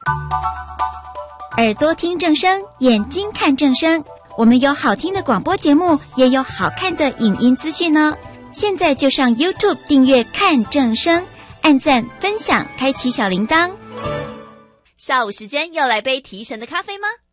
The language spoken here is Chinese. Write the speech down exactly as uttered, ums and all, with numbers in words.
耳朵听正声，眼睛看正声。我们有好听的广播节目，也有好看的影音资讯呢。现在就上 YouTube 订阅看正声，按赞分享，开启小铃铛。 下午时间要来杯提神的咖啡吗？